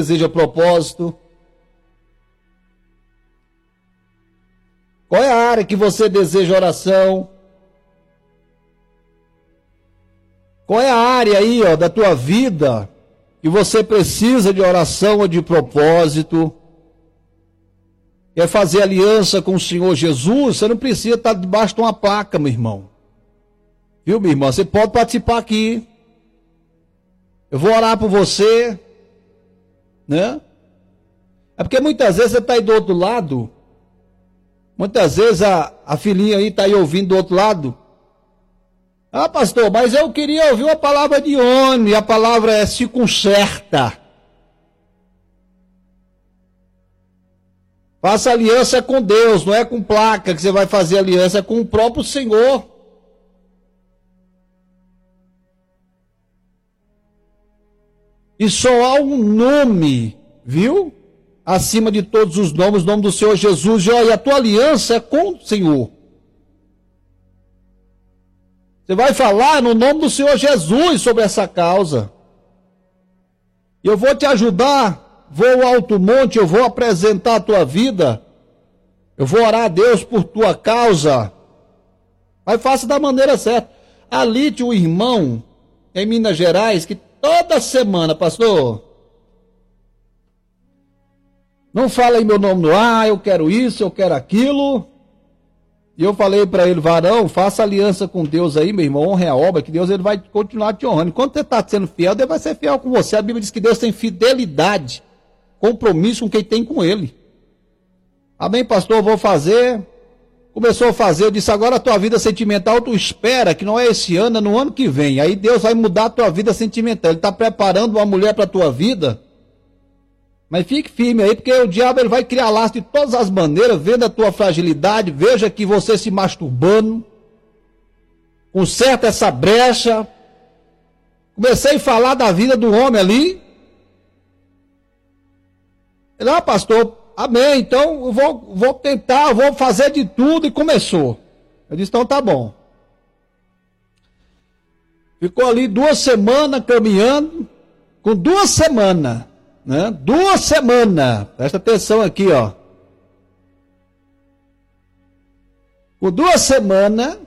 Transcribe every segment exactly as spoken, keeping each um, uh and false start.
deseja propósito? Qual é a área que você deseja oração? Qual é a área aí, ó, da tua vida que você precisa de oração ou de propósito? Quer fazer aliança com o Senhor Jesus? Você não precisa estar debaixo de uma placa, meu irmão. Viu, minha irmã? Você pode participar aqui. Eu vou orar por você, né? É porque muitas vezes você está aí do outro lado. Muitas vezes a, a filhinha aí está aí ouvindo do outro lado. Ah, pastor, mas eu queria ouvir uma palavra de homem. A palavra é se conserta. Faça aliança com Deus, não é com placa que você vai fazer aliança, é com o próprio Senhor. E só há um nome, viu? Acima de todos os nomes, o nome do Senhor Jesus. E olha, a tua aliança é com o Senhor. Você vai falar no nome do Senhor Jesus sobre essa causa. E eu vou te ajudar, vou ao alto monte, eu vou apresentar a tua vida. Eu vou orar a Deus por tua causa. Mas faça da maneira certa. Ali tinha um irmão em Minas Gerais que toda semana, pastor, não fala em meu nome no ar, eu quero isso, eu quero aquilo. E eu falei para ele, varão, faça aliança com Deus aí, meu irmão, honre a obra, que Deus ele vai continuar te honrando. Enquanto você está sendo fiel, Deus vai ser fiel com você. A Bíblia diz que Deus tem fidelidade, compromisso com quem tem com ele. Amém, pastor, eu vou fazer. Começou a fazer, eu disse, agora a tua vida sentimental, tu espera que não é esse ano, é no ano que vem. Aí Deus vai mudar a tua vida sentimental. Ele está preparando uma mulher para a tua vida. Mas fique firme aí, porque o diabo ele vai criar laço de todas as maneiras, vendo a tua fragilidade, veja que você se masturbando, conserta essa brecha. Comecei a falar da vida do homem ali. Ele, ah, pastor, amém, então eu vou, vou tentar, eu vou fazer de tudo, e começou. Eu disse, então tá bom. Ficou ali duas semanas caminhando, com duas semanas, né? Duas semanas, presta atenção aqui, ó. Com duas semanas,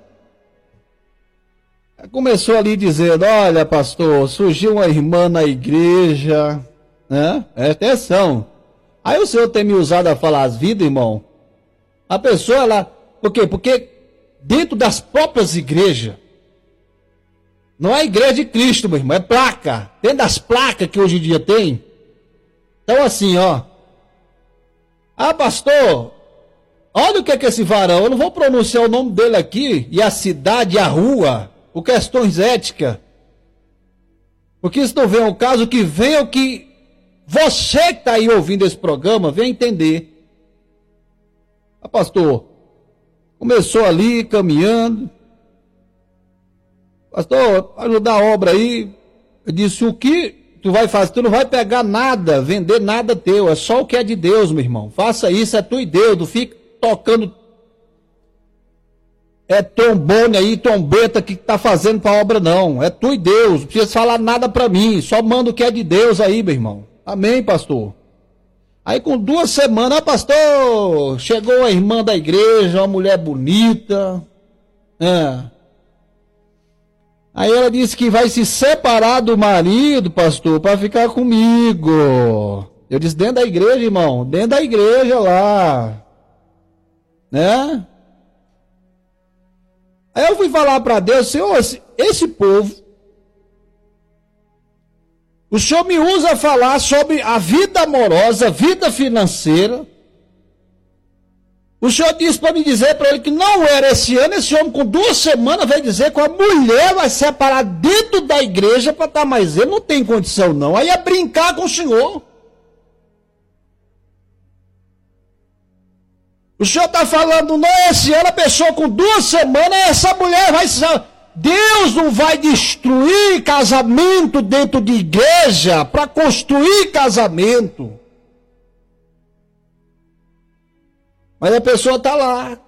começou ali dizendo, olha pastor, surgiu uma irmã na igreja, né? Presta atenção. Aí o Senhor tem me usado a falar as vidas, irmão. A pessoa, ela... Por quê? Porque dentro das próprias igrejas, não é igreja de Cristo, meu irmão, é placa. Dentro das placas que hoje em dia tem. Então assim, ó. Ah, pastor, olha o que é que esse varão, eu não vou pronunciar o nome dele aqui, e a cidade, e a rua, por questões éticas. Porque isso não vem ao caso, que vem o que... Você que está aí ouvindo esse programa, vem entender. Ah, pastor, começou ali, caminhando. Pastor, ajudar a obra aí. Eu disse, o que tu vai fazer? Tu não vai pegar nada, vender nada teu. É só o que é de Deus, meu irmão. Faça isso, é tu e Deus. Não fique tocando é trombone aí, trombeta que está fazendo para a obra, não. É tu e Deus. Não precisa falar nada para mim. Só manda o que é de Deus aí, meu irmão. Amém, pastor? Aí com duas semanas, ah, pastor, chegou a irmã da igreja, uma mulher bonita. É. Aí ela disse que vai se separar do marido, pastor, para ficar comigo. Eu disse, dentro da igreja, irmão, dentro da igreja lá. Né? Aí eu fui falar para Deus, Senhor, esse, esse povo, o Senhor me usa a falar sobre a vida amorosa, a vida financeira. O Senhor disse para me dizer para ele que não era esse ano. Esse homem com duas semanas vai dizer que a mulher vai separar dentro da igreja para estar mais ele. Não tem condição não. Aí é brincar com o Senhor. O Senhor está falando, não é esse ano, a pessoa com duas semanas, essa mulher vai... Deus não vai destruir casamento dentro de igreja para construir casamento. Mas a pessoa está lá.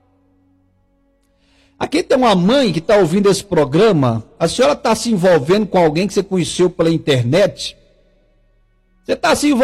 Aqui tem uma mãe que está ouvindo esse programa. A senhora está se envolvendo com alguém que você conheceu pela internet? Você está se envolvendo